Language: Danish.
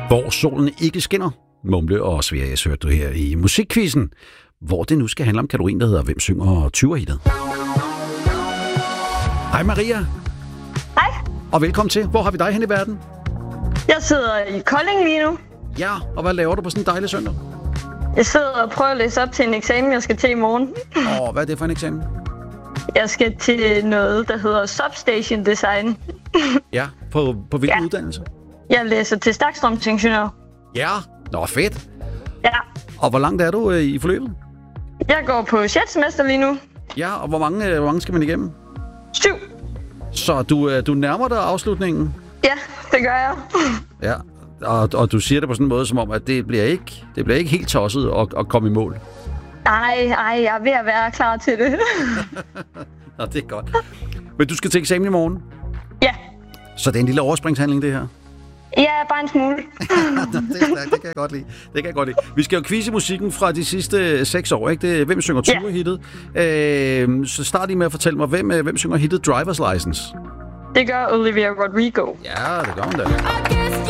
Hvor solen ikke skinner. Mumle og Sverige hørte du her i musikquizzen, hvor det nu skal handle om kategorien, der hedder Hvem synger 20'er-hittet. Hej Maria. Hej. Og velkommen til. Hvor har vi dig hen i verden? Jeg sidder i Kolding lige nu. Ja, og hvad laver du på sådan en dejlig søndag? Jeg sidder og prøver at læse op til en eksamen, jeg skal til i morgen. Hvad er det for en eksamen? Jeg skal til noget, der hedder Substation Design. Ja, på hvilken uddannelse? Jeg læser til stakstrømsingeniør. Ja, fedt. Ja. Og hvor langt er du i forløbet? Jeg går på 6. semester lige nu. Ja, og hvor mange skal man igennem? 7. Så du nærmer dig afslutningen? Ja, det gør jeg. Ja, og du siger det på sådan en måde, som om, at det bliver ikke helt tosset at komme i mål. Ej, jeg er ved at være klar til det. Nå, det er godt. Men du skal til eksamen i morgen? Ja. Så det er en lille overspringshandling, det her? Ja, bare en smule. Det kan jeg godt lide. Vi skal jo quizze musikken fra de sidste 6 år, ikke? Det er Hvem synger 20'er-hittet? Så start lige med at fortælle mig, hvem synger hittet Driver's License? Det gør Olivia Rodrigo. Ja, det gør hun da.